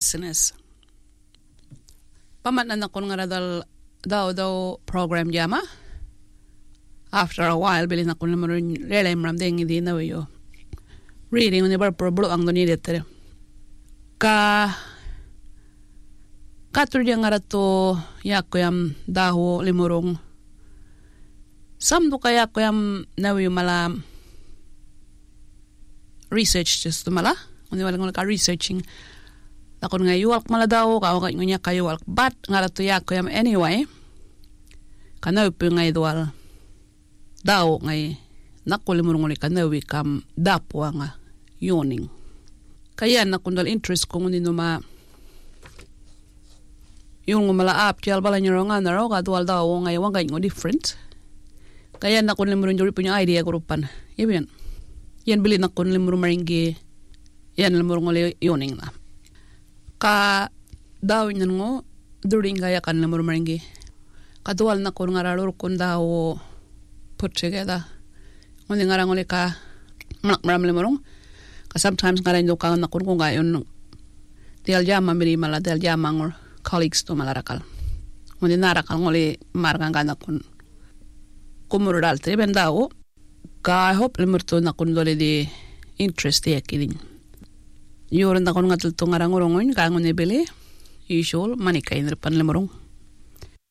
listeners. Pamat na nakon nga daw program jama. After a while, bilin ako naman relay maramdeng hindi na yo. Reading on the bro ang doni dete. Katur dia ngarato yakoyam daho limurong. Samdu kaya koyam nawi malam research just mala. Oni wala ka researching. Takon nga yuwalk maladaw, ka nga kayuwalk. But, nga rato yak ko anyway, kanawi nga idwal, daw nga nakulimurong nga kanawi kam dapo nga yuning. Kaya nakundal interest kung hindi numa yung malaap, tiyal bala nyo nga na raw, kadwal daw nga yung nga different. Kaya nakulimurong juri po yung idea grupan. Yan. Yan bilin nakulimurong maringi, yan limurong nga yuning na. Ka daw nyan ngo during gaya kan lemur maringi kadual na kun ngaralur kun daw put together ngoni ngarang ole ka maram lemurong ka sometimes ngaran do ka na kun ko gayon del jama miri mala del jama ngor colleagues to malarakal ngoni narakal ngoli marga ngana kun kumur dalte ben daw ka hope lemur to na kun dole di interest yakidin Yoran takon nga tulto nga rangurongon kangon ebele usual manikain repan lemorong